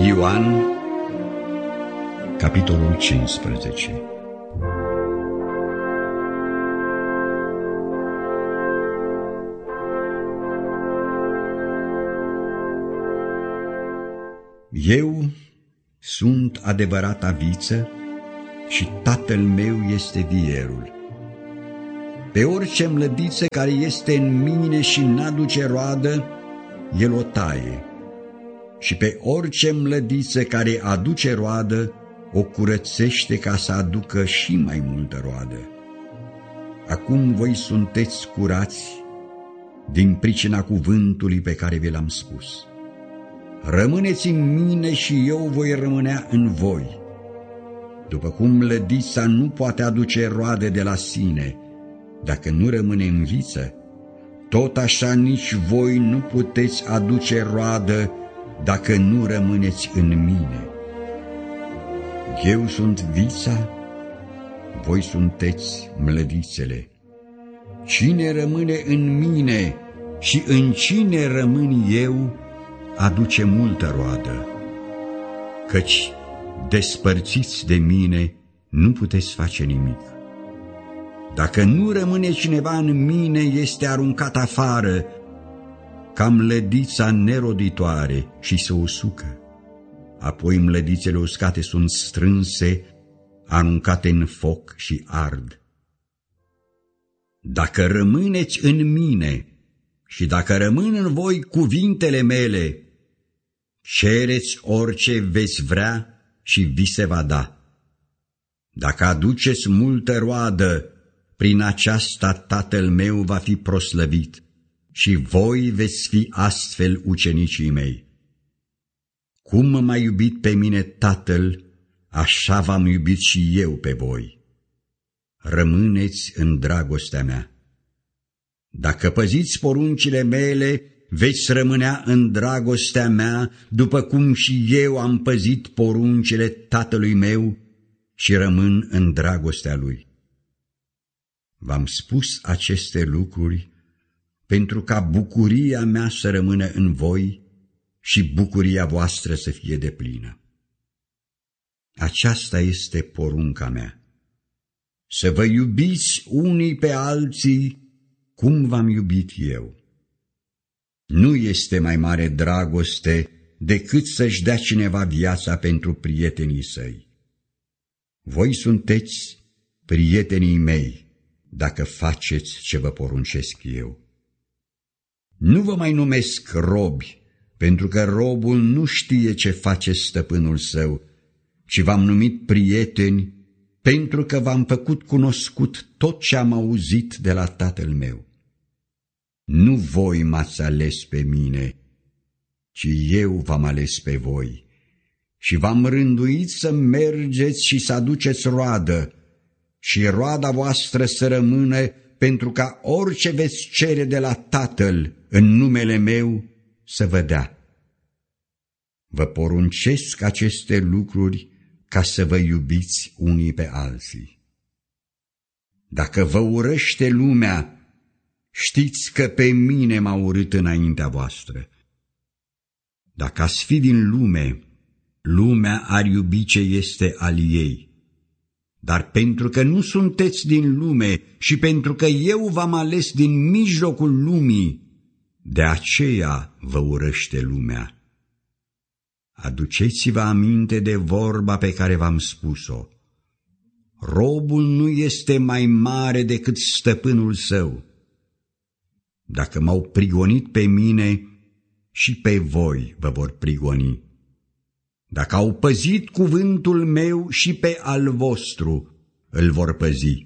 Ioan, capitolul 15. Eu sunt adevărata viță și Tatăl meu este vierul. Pe orice mlădiță care este în mine și n-aduce roadă, El o taie, și pe orice mlădiță care aduce roadă, o curățește ca să aducă și mai multă roadă. Acum voi sunteți curați din pricina cuvântului pe care vi l-am spus. Rămâneți în mine și eu voi rămânea în voi. După cum mlădița nu poate aduce roade de la sine dacă nu rămâne în viță, tot așa nici voi nu puteți aduce roadă dacă nu rămâneți în mine. Eu sunt vița, voi sunteți mlădițele. Cine rămâne în mine și în cine rămân eu, aduce multă roadă, căci despărțiți de mine nu puteți face nimic. Dacă nu rămâne cineva în mine, este aruncat afară, ca mlădița neroditoare, și se usucă. Apoi mlădițele uscate sunt strânse, aruncate în foc și ard. Dacă rămâneți în mine și dacă rămân în voi cuvintele mele, cereți orice veți vrea și vi se va da. Dacă aduceți multă roadă, prin aceasta Tatăl meu va fi proslăvit și voi veți fi astfel ucenicii mei. Cum m-a iubit pe mine Tatăl, așa v-am iubit și eu pe voi. Rămâneți în dragostea mea. Dacă păziți poruncile mele, veți rămânea în dragostea mea, după cum și eu am păzit poruncile Tatălui meu și rămân în dragostea Lui. V-am spus aceste lucruri pentru ca bucuria mea să rămână în voi și bucuria voastră să fie deplină. Aceasta este porunca mea: să vă iubiți unii pe alții cum v-am iubit eu. Nu este mai mare dragoste decât să-și dea cineva viața pentru prietenii săi. Voi sunteți prietenii mei dacă faceți ce vă poruncesc eu. Nu vă mai numesc robi, pentru că robul nu știe ce face stăpânul său, ci v-am numit prieteni, pentru că v-am făcut cunoscut tot ce am auzit de la Tatăl meu. Nu voi m-ați ales pe mine, ci eu v-am ales pe voi și v-am rânduit să mergeți și să aduceți roadă și roada voastră să rămână, pentru ca orice veți cere de la Tatăl în numele meu să vă dea. Vă poruncesc aceste lucruri ca să vă iubiți unii pe alții. Dacă vă urăște lumea, știți că pe mine m-a urât înaintea voastră. Dacă ați fi din lume, lumea ar iubi ce este al ei. Dar pentru că nu sunteți din lume și pentru că eu v-am ales din mijlocul lumii, de aceea vă urăște lumea. Aduceți-vă aminte de vorba pe care v-am spus-o: robul nu este mai mare decât stăpânul său. Dacă m-au prigonit pe mine, și pe voi vă vor prigoni. Dacă au păzit cuvântul meu, și pe al vostru îl vor păzi.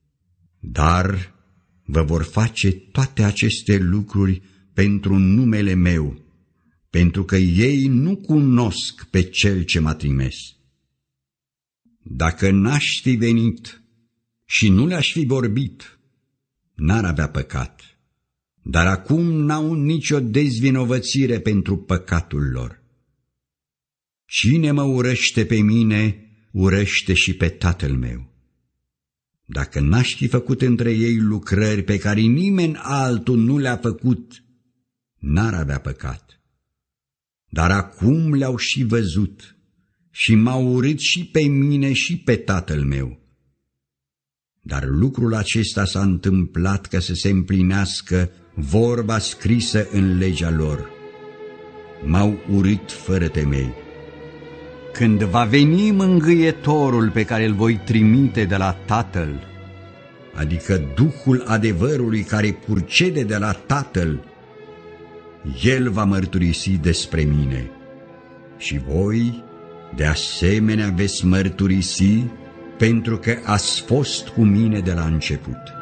Dar vă vor face toate aceste lucruri pentru numele meu, pentru că ei nu cunosc pe Cel ce m-a trimis. Dacă n-aș fi venit și nu le-aș fi vorbit, n-ar avea păcat, dar acum n-au nicio dezvinovățire pentru păcatul lor. Cine mă urăște pe mine, urăște și pe Tatăl meu. Dacă n-aș fi făcut între ei lucrări pe care nimeni altul nu le-a făcut, n-ar avea păcat. dar acum le-au și văzut și m-au urât și pe mine și pe tatăl meu. Dar lucrul acesta s-a întâmplat ca să se împlinească vorba scrisă în legea lor. M-au urât fără temei. Când va veni mângâietorul pe care îl voi trimite de la Tatăl, adică Duhul adevărului care purcede de la Tatăl, El va mărturisi despre mine și voi de asemenea veți mărturisi pentru că ați fost cu mine de la început.